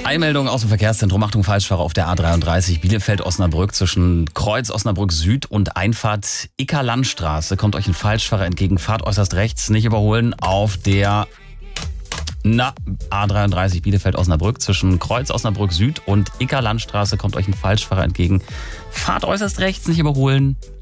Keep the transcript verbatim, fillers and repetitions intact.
Eilmeldung aus dem Verkehrszentrum. Achtung, Falschfahrer auf der A dreiunddreißig Bielefeld-Osnabrück zwischen Kreuz Osnabrück Süd und Einfahrt Icker-Landstraße. Kommt euch ein Falschfahrer entgegen. Fahrt äußerst rechts, nicht überholen auf der na, A dreiunddreißig Bielefeld-Osnabrück zwischen Kreuz Osnabrück Süd und Icker-Landstraße. Kommt euch ein Falschfahrer entgegen. Fahrt äußerst rechts, nicht überholen